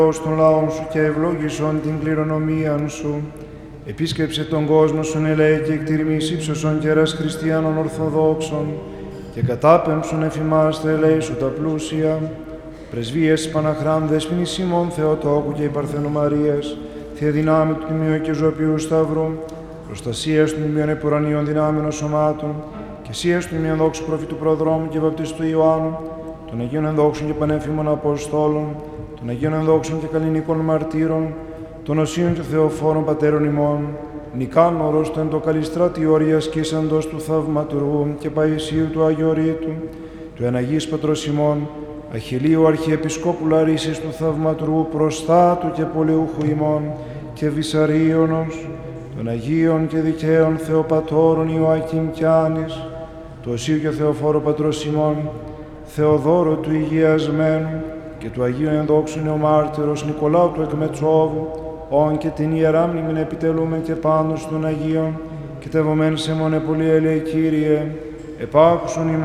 των λαών σου και ευλόγησον την κληρονομίαν σου. Επίσκεψε τον κόσμο σου, ελέη και εκτιρμής ύψωσον καιράς χριστιανών ορθοδόξων και κατάπεμψον εφημάς ελέη σου τα πλούσια. Πρεσβείες Παναχράμ, Δέσποινης ημών Θεοτόκου και η Παρθένου Μαρίας, Θεία δυνάμει του Τιμίου και Ζωοποιού Σταυρού, προστασίας των ημιών επουρανίων δυνάμεων σωμάτων και εσίας του ημιών δόξου προφήτου προδρόμου και βαπτιστού Ιωάννου, των Αγίων ενδόξων και πανέμφημων Αποστόλων, των Αγίων ενδόξων και καλλινικών μαρτύρων, των Οσίων και Θεοφόρων Πατέρων ημών, Νικάνωρος, τον εντοκαλιστράτη όριας κύσαντος του Θαυματουργού και Παϊσίου του Αγιορείτου, του Εναγής Πατρός ημών, Αχιλίου Αρχιεπισκόπου Λαρίσης του Θαυματουργού προστάτου και πολιούχου ημών και Βυσαρίωνος, των Αγίων και Δικαίων Θεοπατώρων Ιωακήμ και Άνης, του Οσίου και Θεοφόρου Πατρός ημών, Θεοδόρου του Υγειασμένου και του Αγίου Ενδόξου Νεομάρτυρος Νικολάου του Εκμετσόβου, όν και την Ιερά Μνήμην επιτελούμε και πάνω των Αγίων και τευωμέν σε μονε πολύ ελεη Κύριε, επάκουσον ημών.